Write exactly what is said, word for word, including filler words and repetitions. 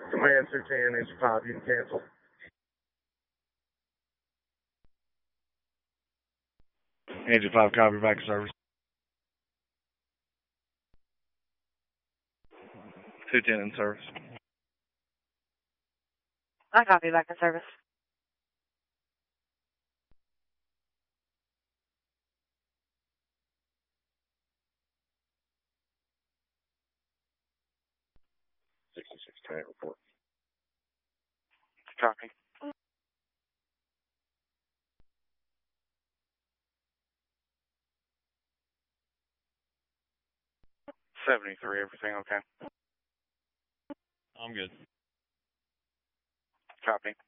Command two ten, engine five, you can cancel. Engine five, copy, back to service. two ten in service. I copy, back to service. sixty-six ten, report. Copy. seventy-three, everything okay? I'm good. Copy.